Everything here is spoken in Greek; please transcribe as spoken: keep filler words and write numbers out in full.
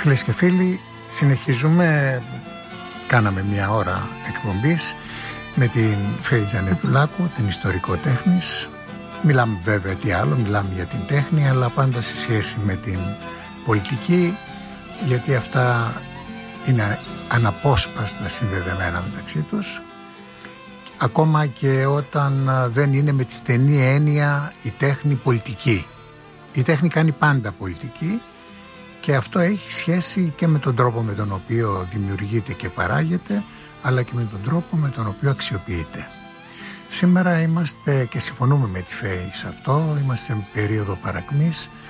Φίλες και φίλοι, συνεχίζουμε, κάναμε μια ώρα εκπομπής με την Φέη Τζανετουλάκου, την ιστορικό τέχνης. Μιλάμε βέβαια τι άλλο, μιλάμε για την τέχνη, αλλά πάντα σε σχέση με την πολιτική, γιατί αυτά είναι αναπόσπαστα συνδεδεμένα μεταξύ τους, ακόμα και όταν δεν είναι με τη στενή έννοια η τέχνη πολιτική. Η τέχνη κάνει πάντα πολιτική και αυτό έχει σχέση και με τον τρόπο με τον οποίο δημιουργείται και παράγεται, αλλά και με τον τρόπο με τον οποίο αξιοποιείται. Σήμερα είμαστε, και συμφωνούμε με τη Φέη σε αυτό, είμαστε σε περίοδο παρακμής,